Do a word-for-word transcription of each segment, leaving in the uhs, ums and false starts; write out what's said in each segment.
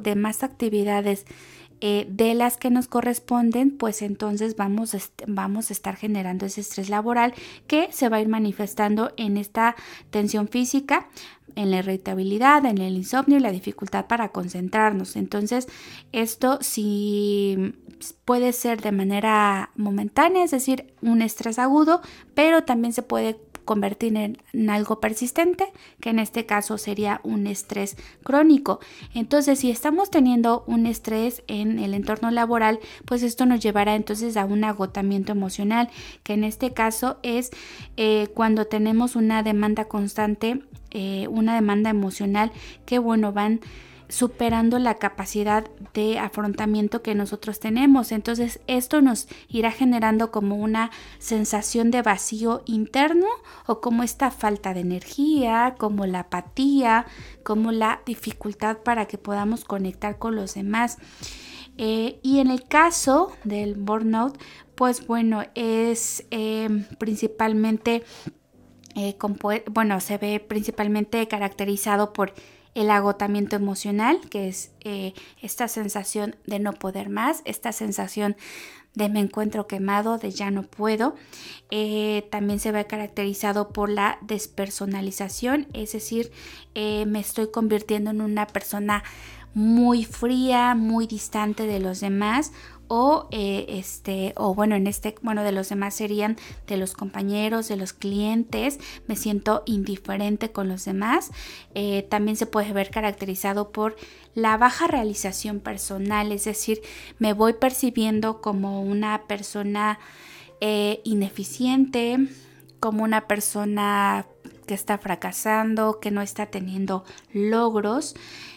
demás actividades eh, de las que nos corresponden, pues entonces vamos a, est- vamos a estar generando ese estrés laboral que se va a ir manifestando en esta tensión física, en la irritabilidad, en el insomnio y la dificultad para concentrarnos. Entonces, esto sí puede ser de manera momentánea, es decir, un estrés agudo, pero también se puede convertir en, en algo persistente, que en este caso sería un estrés crónico. Entonces, si estamos teniendo un estrés en el entorno laboral, pues esto nos llevará entonces a un agotamiento emocional, que en este caso es eh, cuando tenemos una demanda constante, eh, una demanda emocional que, bueno, van superando la capacidad de afrontamiento que nosotros tenemos. Entonces esto nos irá generando como una sensación de vacío interno, o como esta falta de energía, como la apatía, como la dificultad para que podamos conectar con los demás. Eh, y en el caso del burnout, pues bueno, es eh, principalmente eh, compu- bueno, se ve principalmente caracterizado por el agotamiento emocional, que es eh, esta sensación de no poder más, esta sensación de me encuentro quemado, de ya no puedo. Eh, también se ve caracterizado por la despersonalización, es decir, eh, me estoy convirtiendo en una persona muy fría, muy distante de los demás, o eh, este o bueno en este bueno de los demás serían de los compañeros, de los clientes. Me siento indiferente con los demás. Eh, también se puede ver caracterizado por la baja realización personal, es decir, me voy percibiendo como una persona eh, ineficiente, como una persona que está fracasando, que no está teniendo logros.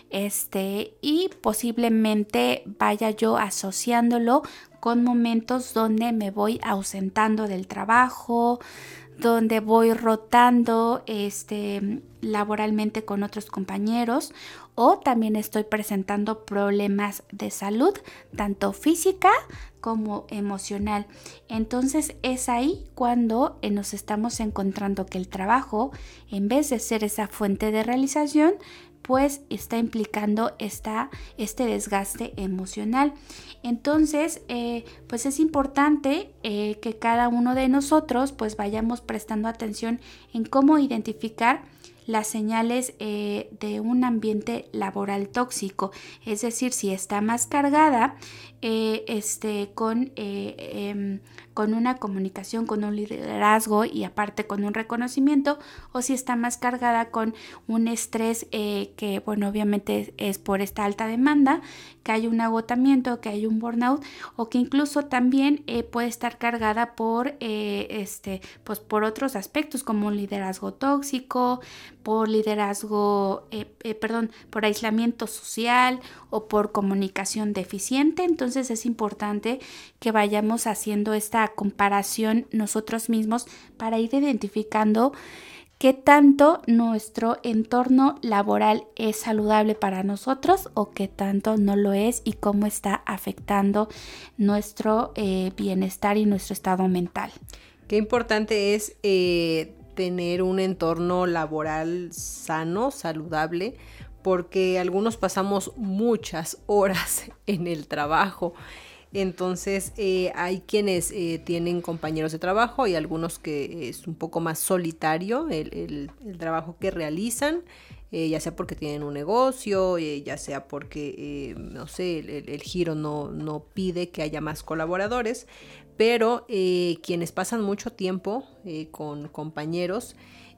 Este, y posiblemente vaya yo asociándolo con momentos donde me voy ausentando del trabajo, donde voy rotando este, laboralmente con otros compañeros, o también estoy presentando problemas de salud, tanto física como emocional. Entonces es ahí cuando eh, nos estamos encontrando que el trabajo, en vez de ser esa fuente de realización, pues está implicando esta, este desgaste emocional. Entonces, eh, pues es importante eh, que cada uno de nosotros pues vayamos prestando atención en cómo identificar las señales eh, de un ambiente laboral tóxico, es decir, si está más cargada eh, este, con, eh, eh, con una comunicación, con un liderazgo y aparte con un reconocimiento, o si está más cargada con un estrés eh, que, bueno, obviamente es por esta alta demanda, que hay un agotamiento, que hay un burnout, o que incluso también eh, puede estar cargada por, eh, este, pues por otros aspectos como un liderazgo tóxico, por liderazgo, eh, eh, perdón, por aislamiento social o por comunicación deficiente. Entonces es importante que vayamos haciendo esta comparación nosotros mismos para ir identificando qué tanto nuestro entorno laboral es saludable para nosotros o qué tanto no lo es, y cómo está afectando nuestro eh, bienestar y nuestro estado mental. Qué importante es eh, tener un entorno laboral sano, saludable, porque algunos pasamos muchas horas en el trabajo. Entonces eh, hay quienes eh, tienen compañeros de trabajo y algunos que es un poco más solitario el, el, el trabajo que realizan, eh, ya sea porque tienen un negocio, eh, ya sea porque, eh, no sé, el, el, el giro no, no pide que haya más colaboradores, pero eh, quienes pasan mucho tiempo eh, con compañeros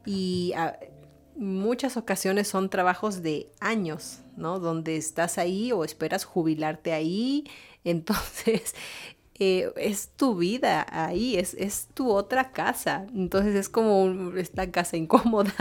y a, muchas ocasiones son trabajos de años, ¿no? Donde estás ahí o esperas jubilarte ahí. Entonces, eh, es tu vida ahí, es, es tu otra casa. Entonces, es como un, esta casa incómoda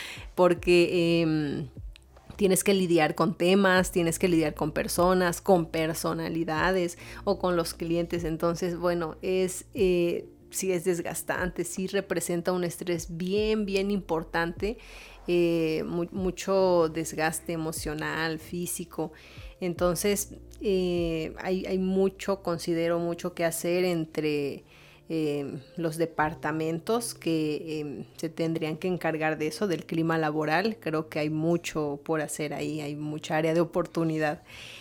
porque eh, tienes que lidiar con temas, tienes que lidiar con personas, con personalidades o con los clientes. Entonces, bueno, es... Eh, sí es desgastante, sí representa un estrés bien, bien importante, eh, mu- mucho desgaste emocional, físico. Entonces, eh, hay, hay mucho, considero mucho que hacer entre eh, los departamentos que eh, se tendrían que encargar de eso, del clima laboral. Creo que hay mucho por hacer ahí, hay mucha área de oportunidad.